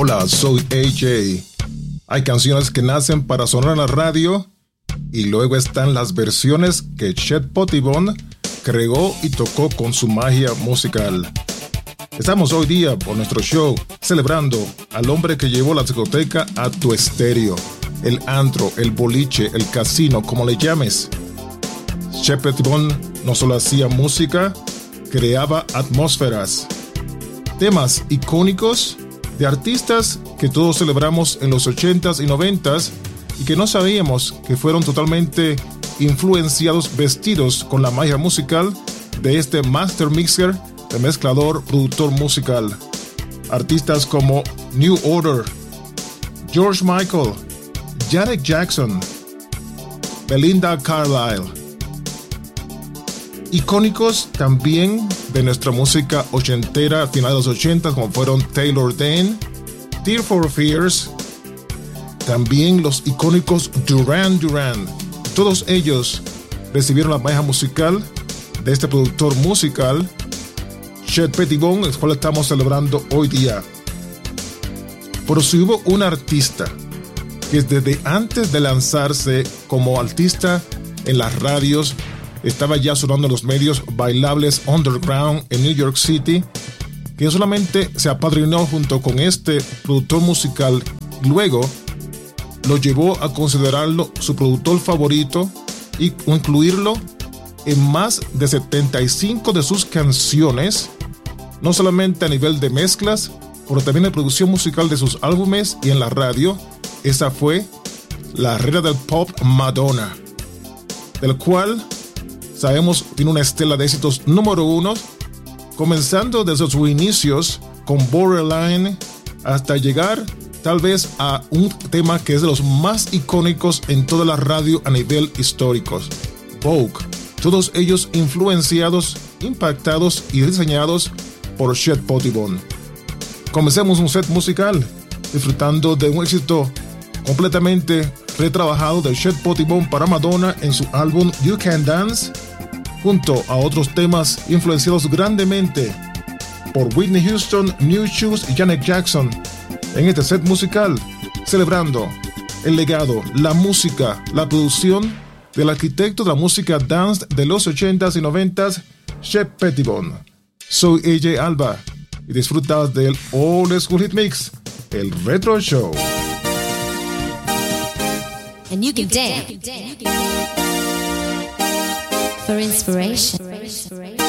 Hola, soy AJ. Hay canciones que nacen para sonar en la radio y luego están las versiones que Chet Pettibone creó y tocó con su magia musical. Estamos hoy día por nuestro show celebrando al hombre que llevó la discoteca a tu estéreo, el antro, el boliche, el casino, como le llames. Chet Pettibone no solo hacía música, creaba atmósferas, temas icónicos de artistas que todos celebramos en los 80s y 90s y que no sabíamos que fueron totalmente influenciados, vestidos con la magia musical de este master mixer, de mezclador, productor musical. Artistas como New Order, George Michael, Janet Jackson, Belinda Carlisle. Icónicos también de nuestra música ochentera, final de los 80, como fueron Taylor Dayne, Tears for Fears, también los icónicos Duran Duran. Todos ellos recibieron la magia musical de este productor musical, Chet Pettibone, el cual estamos celebrando hoy día. Pero si hubo un artista que desde antes de lanzarse como artista en las radios, estaba ya sonando en los medios bailables underground en New York City, que solamente se apadrinó junto con este productor musical, luego lo llevó a considerarlo su productor favorito y incluirlo en más de 75 de sus canciones, no solamente a nivel de mezclas, pero también de producción musical de sus álbumes y en la radio. Esa fue la reina del pop Madonna, del cual sabemos tiene una estela de éxitos número 1, comenzando desde sus inicios con Borderline hasta llegar tal vez a un tema que es de los más icónicos en toda la radio a nivel histórico, Vogue. Todos ellos influenciados, impactados y diseñados por Chet Pettibone. Comencemos un set musical disfrutando de un éxito completamente retrabajado de Chet Pettibone para Madonna en su álbum You Can Dance, junto a otros temas influenciados grandemente por Whitney Houston, New Shoes y Janet Jackson, en este set musical, celebrando el legado, la música, la producción del arquitecto de la música dance de los 80s y 90s, Chet Pettibone. Soy AJ Alba y disfrutas del Old School Hit Mix, el Retro Show. And you can dance for inspiration.